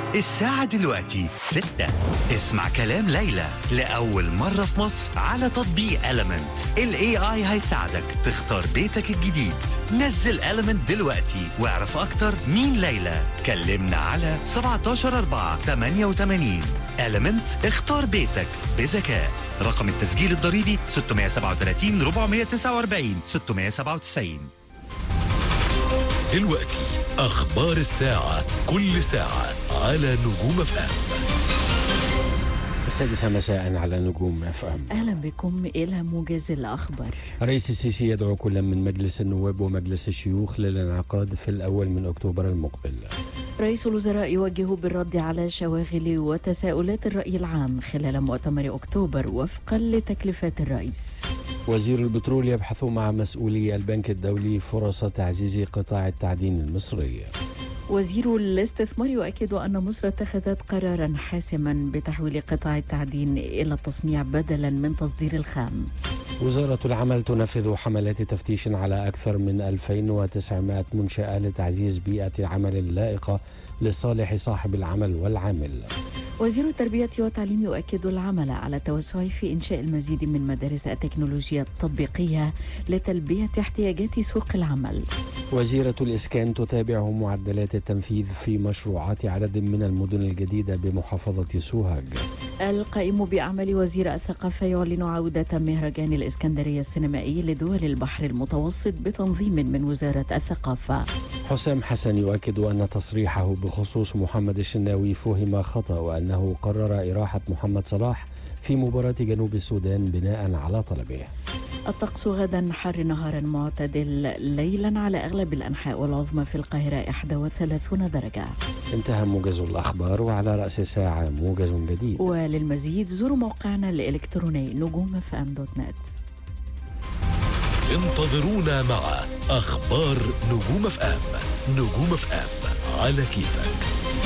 الساعة دلوقتي 6. اسمع كلام ليلى لأول مرة في مصر على تطبيق Element. ال AI هيساعدك تختار بيتك الجديد. نزل Element دلوقتي واعرف أكتر مين ليلى. كلمنا على 17 4 88. Element، اختار بيتك بذكاء. رقم التسجيل الضريبي 637 449 697. دلوقتي أخبار الساعة، كل ساعة على نجوم FM. 6 مساء على نجوم FM. أهلا بكم إلى موجز الأخبار. الرئيس السيسي يدعو كل من مجلس النواب ومجلس الشيوخ للانعقاد في الأول من أكتوبر المقبل. رئيس الوزراء يوجه بالرد على شواغل وتساؤلات الرأي العام خلال مؤتمر أكتوبر وفقا لتكليفات الرئيس. وزير البترول يبحث مع مسؤولي البنك الدولي فرص تعزيز قطاع التعدين المصري. وزير الاستثمار يؤكد أن مصر اتخذت قرارا حاسما بتحويل قطاع التعدين إلى التصنيع بدلا من تصدير الخام. وزارة العمل تنفذ حملات تفتيش على أكثر من 2900 منشأة لتعزيز بيئة العمل اللائقة لصالح صاحب العمل والعامل. وزير التربية والتعليم يؤكد العمل على التوسع في إنشاء المزيد من مدارس التكنولوجيا التطبيقية لتلبية احتياجات سوق العمل. وزيرة الإسكان تتابع معدلات التنفيذ في مشروعات عدد من المدن الجديدة بمحافظة سوهاج. القائم بأعمال وزير الثقافة يعلن عودة مهرجان الإسكندرية السينمائي لدول البحر المتوسط بتنظيم من وزارة الثقافة. حسام حسن يؤكد أن تصريحه بخصوص محمد الشناوي فهم خطأ وأنه قرر إراحة محمد صلاح في مباراة جنوب السودان بناء على طلبه. الطقس غدا حار نهارا معتدل، ليلا على أغلب الأنحاء والعظمى في القاهرة 31 درجة. انتهى موجز الأخبار، وعلى رأس الساعة موجز جديد. وللمزيد زوروا موقعنا الإلكتروني نجومfm.net. انتظرونا مع أخبار نجوم FM. نجوم FM على كيفك.